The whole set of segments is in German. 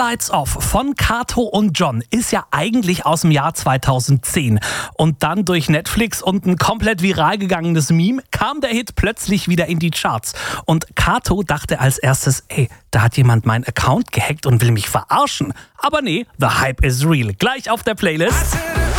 Lights Off von Kato und John ist ja eigentlich aus dem Jahr 2010. Und dann durch Netflix und ein komplett viral gegangenes Meme kam der Hit plötzlich wieder in die Charts. Und Kato dachte als erstes, da hat jemand meinen Account gehackt und will mich verarschen. Aber nee, the hype is real. Gleich auf der Playlist.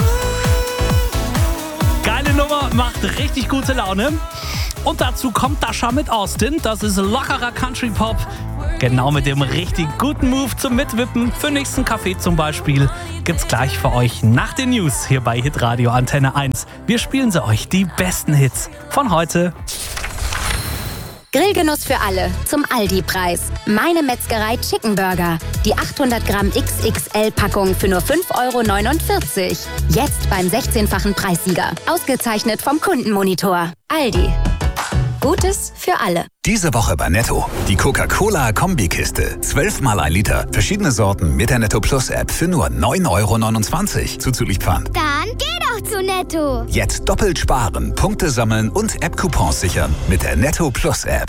Geile Nummer, macht richtig gute Laune. Und dazu kommt Dasha mit Austin. Das ist lockerer Country-Pop. Genau mit dem richtig guten Move zum Mitwippen für nächsten Kaffee zum Beispiel. Gibt's gleich für euch nach den News hier bei Hitradio Antenne 1. Wir spielen sie euch, die besten Hits von heute. Grillgenuss für alle zum Aldi-Preis. Meine Metzgerei Chicken Burger. Die 800 Gramm XXL-Packung für nur 5,49 €. Jetzt beim 16-fachen Preissieger. Ausgezeichnet vom Kundenmonitor. Aldi. Gutes für alle. Diese Woche bei Netto. Die Coca-Cola-Kombikiste. 12 mal 1 Liter. Verschiedene Sorten mit der Netto Plus App für nur 9,29 € zuzüglich Pfand. Dann geh doch zu Netto. Jetzt doppelt sparen, Punkte sammeln und App-Coupons sichern mit der Netto Plus App.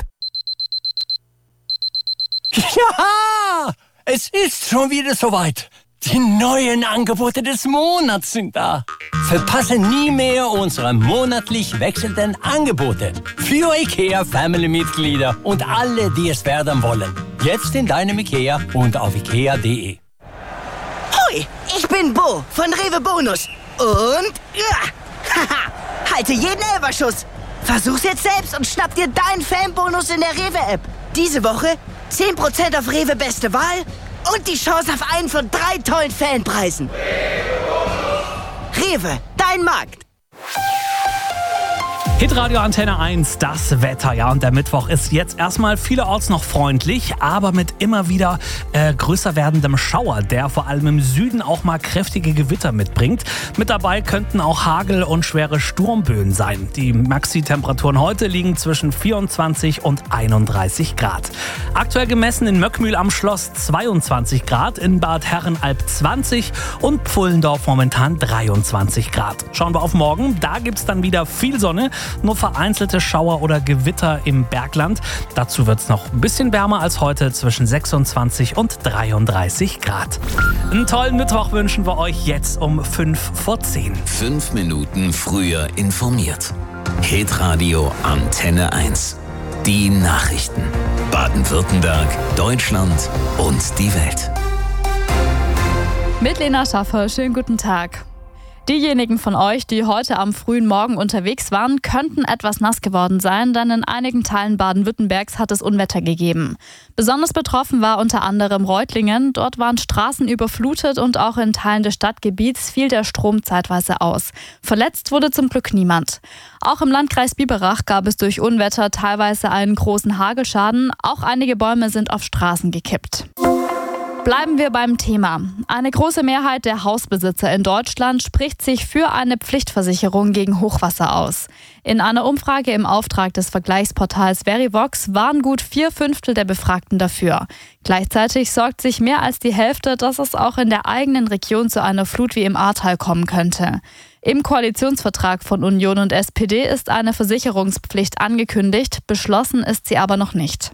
Ja, es ist schon wieder soweit. Die neuen Angebote des Monats sind da. Verpasse nie mehr unsere monatlich wechselnden Angebote. Für IKEA-Family-Mitglieder und alle, die es werden wollen. Jetzt in deinem IKEA und auf ikea.de. Hoi, ich bin Bo von Rewe Bonus. Und halte jeden Elferschuss. Versuch's jetzt selbst und schnapp dir deinen Fanbonus in der Rewe-App. Diese Woche 10% auf Rewe Beste Wahl und die Chance auf einen von 3 tollen Fanpreisen. Rewe, dein Markt. Hitradio Antenne 1, das Wetter. Ja, und der Mittwoch ist jetzt erstmal vielerorts noch freundlich, aber mit immer wieder größer werdendem Schauer, der vor allem im Süden auch mal kräftige Gewitter mitbringt. Mit dabei könnten auch Hagel und schwere Sturmböen sein. Die Maxi-Temperaturen heute liegen zwischen 24 und 31 Grad. Aktuell gemessen in Möckmühl am Schloss 22 Grad, in Bad Herrenalb 20 und Pfullendorf momentan 23 Grad. Schauen wir auf morgen, da gibt's dann wieder viel Sonne. Nur vereinzelte Schauer oder Gewitter im Bergland. Dazu wird es noch ein bisschen wärmer als heute, zwischen 26 und 33 Grad. Einen tollen Mittwoch wünschen wir euch jetzt um 5 vor 10. 5 Minuten früher informiert. Hitradio Antenne 1. Die Nachrichten. Baden-Württemberg, Deutschland und die Welt. Mit Lena Schaffer, schönen guten Tag. Diejenigen von euch, die heute am frühen Morgen unterwegs waren, könnten etwas nass geworden sein, denn in einigen Teilen Baden-Württembergs hat es Unwetter gegeben. Besonders betroffen war unter anderem Reutlingen. Dort waren Straßen überflutet und auch in Teilen des Stadtgebiets fiel der Strom zeitweise aus. Verletzt wurde zum Glück niemand. Auch im Landkreis Biberach gab es durch Unwetter teilweise einen großen Hagelschaden. Auch einige Bäume sind auf Straßen gekippt. Bleiben wir beim Thema. Eine große Mehrheit der Hausbesitzer in Deutschland spricht sich für eine Pflichtversicherung gegen Hochwasser aus. In einer Umfrage im Auftrag des Vergleichsportals Verivox waren gut 4/5 der Befragten dafür. Gleichzeitig sorgt sich mehr als die Hälfte, dass es auch in der eigenen Region zu einer Flut wie im Ahrtal kommen könnte. Im Koalitionsvertrag von Union und SPD ist eine Versicherungspflicht angekündigt, beschlossen ist sie aber noch nicht.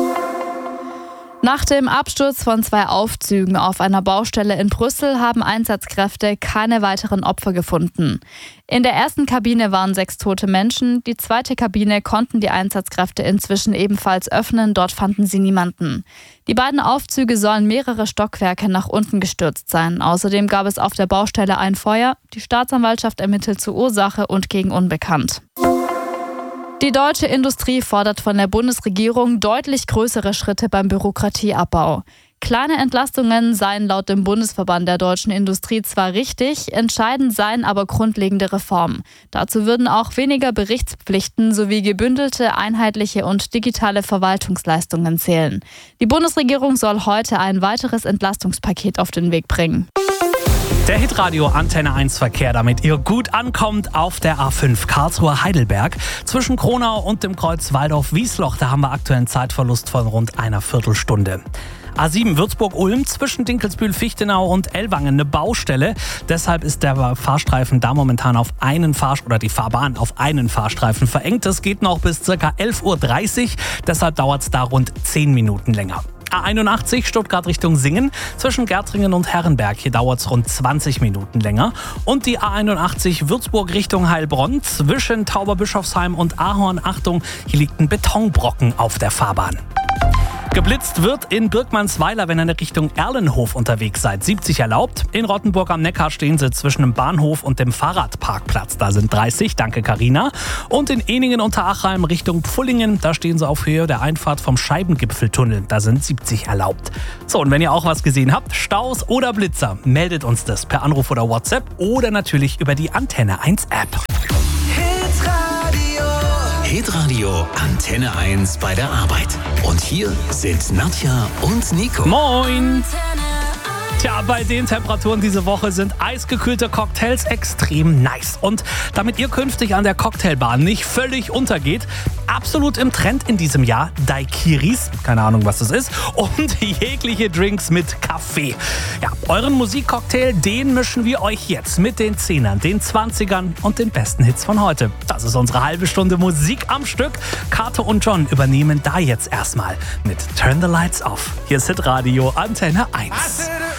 Nach dem Absturz von 2 Aufzügen auf einer Baustelle in Brüssel haben Einsatzkräfte keine weiteren Opfer gefunden. In der ersten Kabine waren 6 tote Menschen. Die zweite Kabine konnten die Einsatzkräfte inzwischen ebenfalls öffnen. Dort fanden sie niemanden. Die beiden Aufzüge sollen mehrere Stockwerke nach unten gestürzt sein. Außerdem gab es auf der Baustelle ein Feuer. Die Staatsanwaltschaft ermittelt zur Ursache und gegen unbekannt. Die deutsche Industrie fordert von der Bundesregierung deutlich größere Schritte beim Bürokratieabbau. Kleine Entlastungen seien laut dem Bundesverband der deutschen Industrie zwar richtig, entscheidend seien aber grundlegende Reformen. Dazu würden auch weniger Berichtspflichten sowie gebündelte, einheitliche und digitale Verwaltungsleistungen zählen. Die Bundesregierung soll heute ein weiteres Entlastungspaket auf den Weg bringen. Der Hitradio Antenne 1 Verkehr, damit ihr gut ankommt auf der A5 Karlsruhe-Heidelberg. Zwischen Kronau und dem Kreuz Waldorf-Wiesloch, da haben wir aktuell einen Zeitverlust von rund einer Viertelstunde. A7 Würzburg-Ulm zwischen Dinkelsbühl-Fichtenau und Ellwangen eine Baustelle. Deshalb ist der Fahrstreifen da momentan auf einen die Fahrbahn auf einen Fahrstreifen verengt. Das geht noch bis ca. 11:30 Uhr. Deshalb dauert es da rund 10 Minuten länger. A81 Stuttgart Richtung Singen zwischen Gärtringen und Herrenberg. Hier dauert es rund 20 Minuten länger. Und die A81 Würzburg Richtung Heilbronn zwischen Tauberbischofsheim und Ahorn. Achtung, hier liegt ein Betonbrocken auf der Fahrbahn. Geblitzt wird in Birkmannsweiler, wenn ihr in Richtung Erlenhof unterwegs seid. 70 erlaubt. In Rottenburg am Neckar stehen sie zwischen dem Bahnhof und dem Fahrradparkplatz. Da sind 30. Danke, Carina. Und in Eningen unter Achalm Richtung Pfullingen, da stehen sie auf Höhe der Einfahrt vom Scheibengipfeltunnel. Da sind 70 erlaubt. So, und wenn ihr auch was gesehen habt, Staus oder Blitzer, meldet uns das per Anruf oder WhatsApp oder natürlich über die Antenne 1 App. Hitradio Antenne 1 bei der Arbeit. Und hier sind Nadja und Nico. Moin! Tja, bei den Temperaturen diese Woche sind eisgekühlte Cocktails extrem nice. Und damit ihr künftig an der Cocktailbar nicht völlig untergeht, absolut im Trend in diesem Jahr Daiquiris, keine Ahnung was das ist, und jegliche Drinks mit Kaffee. Ja, euren Musikcocktail, den mischen wir euch jetzt mit den 10ern, den 20ern und den besten Hits von heute. Das ist unsere halbe Stunde Musik am Stück. Kato und John übernehmen da jetzt erstmal mit Turn the Lights Off. Hier ist Hitradio Antenne 1.